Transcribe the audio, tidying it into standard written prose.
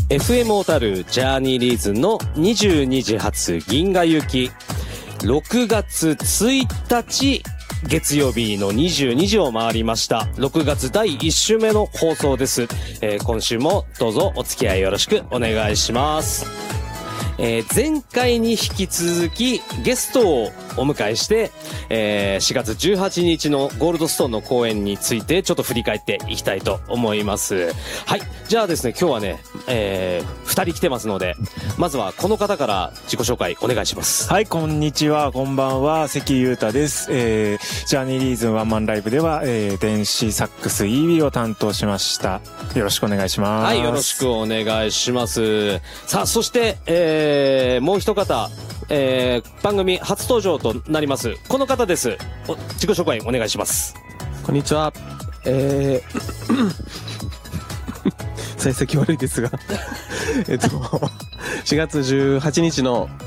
FM 小樽ジャーニーリーズンの22時発銀河行き、6月1日月曜日の22時を回りました。6月第1週目の放送です。今週もどうぞお付き合いよろしくお願いします。前回に引き続きゲストをお迎えして、4月18日のゴールドストーンの公演についてちょっと振り返っていきたいと思います。はい。じゃあですね、今日はね、2人来てますので、まずはこの方から自己紹介お願いします。 はい、こんにちは、こんばんは、関裕太です。ジャーニーリーズンワンマンライブでは、電子サックス EB を担当しました。よろしくお願いします。 はい、よろしくお願いします。さあ、そして、もう一方、番組初登場となります。この方です。自己紹介お願いします。 こんにちは。幸先悪いですが4月18日の